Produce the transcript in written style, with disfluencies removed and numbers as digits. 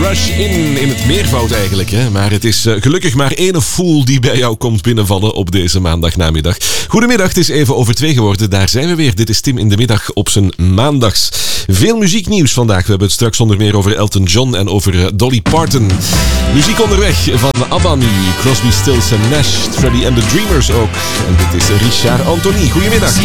Rush in het meervoud eigenlijk. Hè? Maar het is gelukkig maar één fool die bij jou komt binnenvallen op deze maandagnamiddag. Goedemiddag, het is even over 2 geworden. Daar zijn we weer. Dit is Tim in de middag op zijn maandags. Veel muzieknieuws vandaag. We hebben het straks onder meer over Elton John en over Dolly Parton. Muziek onderweg van ABBA nu, Crosby, Stills en Nash, Freddie and the Dreamers ook. En dit is Richard Anthony. Goedemiddag.